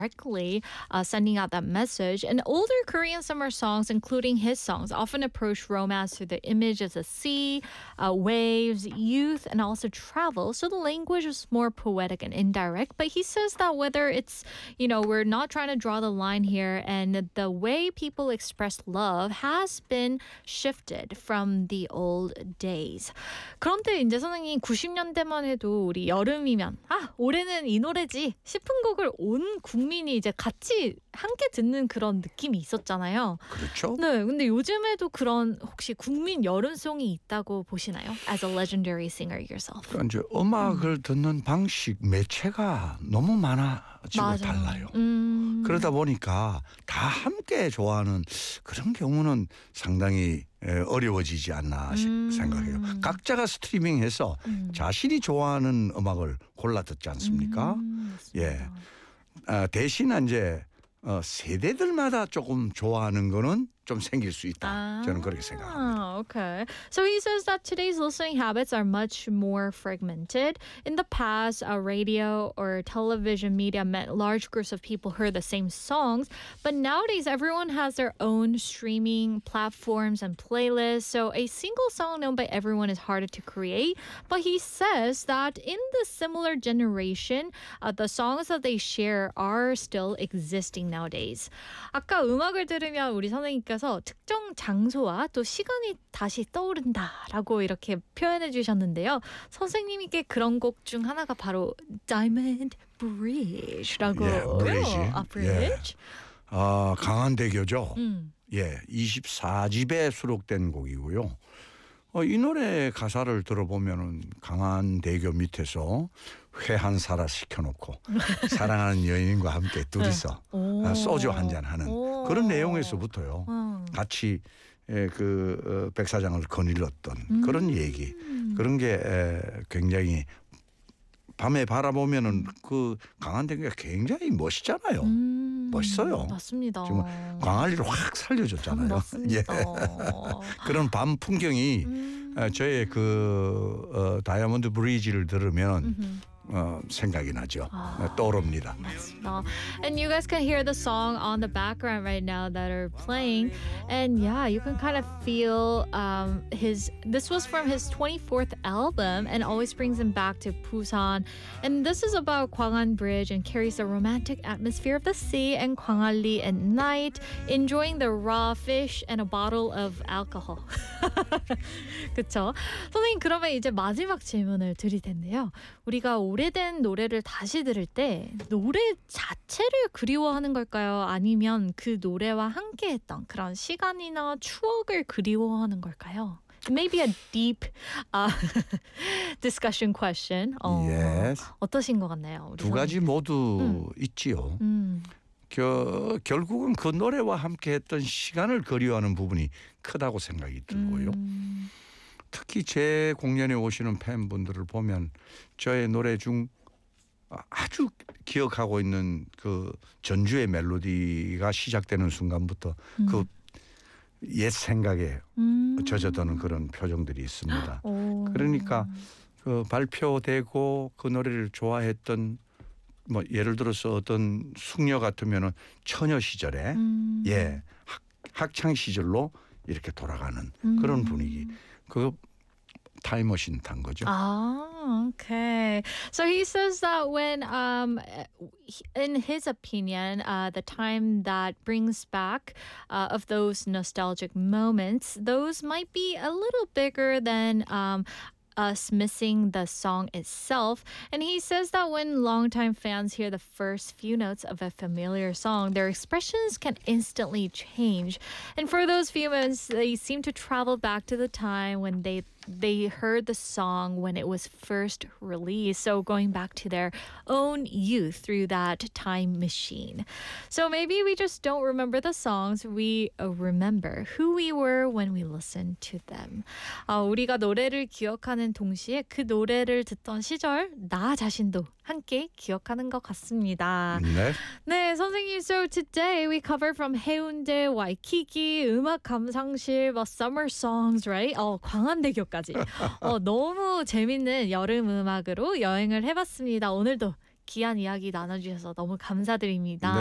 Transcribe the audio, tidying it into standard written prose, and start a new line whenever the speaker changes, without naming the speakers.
directly sending out that message. And older Korean summer songs, including his songs, often approach romance through the image of the sea, waves, youth, and also travel. So the language is more poetic and indirect. But he says that whether it's, we're not trying to draw the line here, and the way people express love has been shifted from the old days. 그런데 이제 선생님 90년대만 해도 우리 여름이면 올해는 이 노래지 싶은 곡을 온 국민이 이제 같이 함께 듣는 그런 느낌이 있었잖아요.
그렇죠.
네, 근데 요즘에도 그런 혹시 국민 여름송이 있다고 보시나요? As a legendary singer yourself.
그러니까 이제 음악을 듣는 방식, 매체가 너무 많아지고
맞아요.
달라요. 그러다 보니까 다 함께 좋아하는 그런 경우는 상당히 어려워지지 않나 생각해요. 각자가 스트리밍해서 자신이 좋아하는 음악을 골라 듣지 않습니까? 예. 대신 이제 세대들마다 조금 좋아하는 거는 좀 생길 수 있다. 저는 그렇게 생각합니다.
Okay. So he says that today's listening habits are much more fragmented. In the past, radio or television media meant large groups of people heard the same songs. But nowadays, everyone has their own streaming platforms and playlists. So a single song known by everyone is harder to create. But he says that in the similar generation, the songs that they share are still existing nowadays. 아까 음악을 들으면 우리 선생님께서 특정 장소와 또 시간이 다시 떠오른다라고 이렇게 표현해 주셨는데요. 선생님께 그런 곡 중 하나가 바로 Diamond Bridge라고.
Bridge.
Bridge.
강한대교죠. 예, 24집에 수록된 곡이고요. 이 노래 가사를 들어보면은 강한대교 밑에서 회 한 사라 시켜놓고 사랑하는 여인과 함께 둘이서 소주 한잔 하는 그런 내용에서부터요. 같이 백사장을 거닐었던 그런 얘기. 그런 게 굉장히 밤에 바라보면은 그 강한대교가 굉장히 멋있잖아요. 멋있어요.
맞습니다.
지금 광안리를 확 살려줬잖아요.
맞습니다.
예. 그런 밤 풍경이 저의 다이아몬드 브리지를 들으면 생각이 나죠. 떠오릅니다.
And you guys can hear the song on the background right now that are playing. And yeah, you can kind of feel this was from his 24th album and always brings him back to Busan. And this is about Gwangan Bridge and carries the romantic atmosphere of the sea and Gwangalli at night, enjoying the raw fish and a bottle of alcohol. 그렇죠? 선생님, 그러면 이제 마지막 질문을 드릴 텐데요. 우리가 오래된 노래를 다시 들을 때 노래 자체를 그리워하는 걸까요? 아니면 그 노래와 함께했던 그런 시간이나 추억을 그리워하는 걸까요? Maybe a deep discussion question.
Yes.
어떠신 것 같나요?
두 가지 모두 있지요. 결국은 그 노래와 함께했던 시간을 그리워하는 부분이 크다고 생각이 들고요. 특히 제 공연에 오시는 팬분들을 보면 저의 노래 중 아주 기억하고 있는 그 전주의 멜로디가 시작되는 순간부터 그 옛 생각에 젖어드는 그런 표정들이 있습니다. 그러니까 그 발표되고 그 노래를 좋아했던 예를 들어서 어떤 숙녀 같으면은 처녀 시절에 학창 시절로 이렇게 돌아가는 그런 분위기. 그 타임머신 탄 거죠.
Okay. So he says that when, in his opinion, the time that brings back of those nostalgic moments, those might be a little bigger than us missing the song itself. And he says that when longtime fans hear the first few notes of a familiar song, their expressions can instantly change. And for those few moments, they seem to travel back to the time when they heard the song when it was first released. So going back to their own youth through that time machine. So maybe we just don't remember the songs. We remember who we were when we listened to them. 우리가 노래를 기억하는 동시에 그 노래를 듣던 시절 나 자신도 함께 기억하는 것 같습니다.
네.
네, 선생님. So today we covered from 해운대, 와이키키, 음악 감상실, summer songs, right? 광안대교까지. 너무 재밌는 여름 음악으로 여행을 해봤습니다. 오늘도 귀한 이야기 나눠주셔서 너무 감사드립니다.